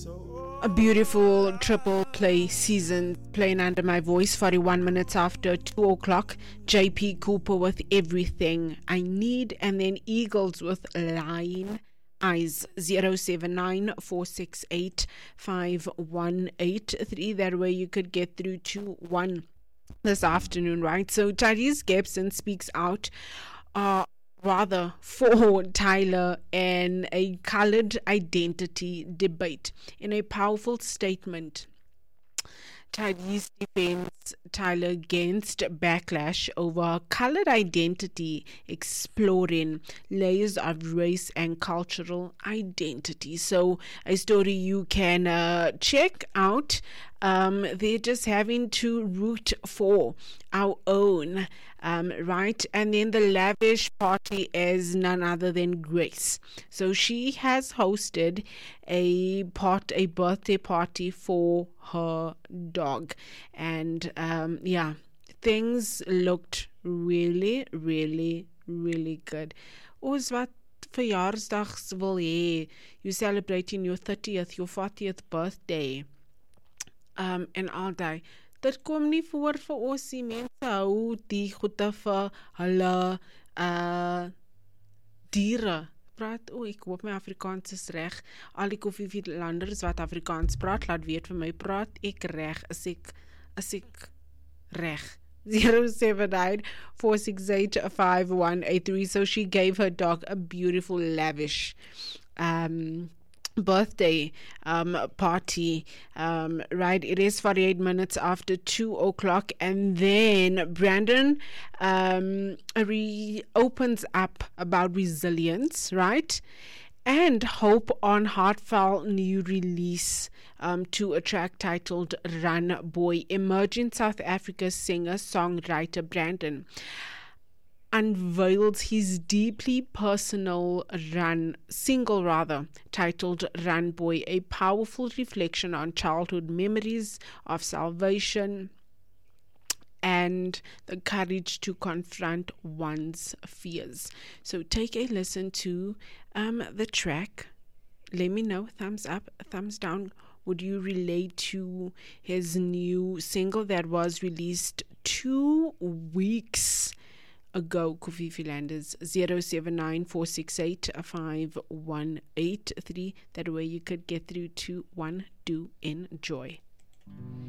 A beautiful triple play season playing under my voice. 41 minutes after 2 o'clock. JP Cooper with Everything I Need, and then Eagles with Lying Eyes. 079-468-5183. That way you could get through to 1 this afternoon, right? So Tyrese Gibson speaks out rather for Tyler and a colored identity debate. In a powerful statement, Tyrese defends Tyler against backlash over colored identity, exploring layers of race and cultural identity. So a story you can check out. They're just having to root for our own, right? And then the lavish party is none other than Grace. So she has hosted a birthday party for her dog, and things looked really, really, really good. Ons wat verjaarsdags wil hê, you celebrating your 30th, your 40th birthday. En al die. Dit kom nie voor vir ons die mense hou die goede vir hulle diere. Ek hoop my Afrikaans is reg. Al die koffielanders wat Afrikaans praat, laat weet vir my, praat ek reg? Is ek reg? 079-468-5183. So she gave her dog a beautiful, lavish birthday party, right? It is 48 minutes after 2 o'clock, and then Brandon opens up about resilience, right? And hope on heartfelt new release to a track titled Run Boy. Emerging South Africa singer-songwriter Brandon unveils his deeply personal single titled Run Boy, a powerful reflection on childhood memories of salvation and the courage to confront one's fears. So take a listen to the track. Let me know, thumbs up, thumbs down. Would you relate to his new single that was released 2 weeks ago? Kofifi Landers. 079-468-5183. That way you could get through to 1. Do enjoy.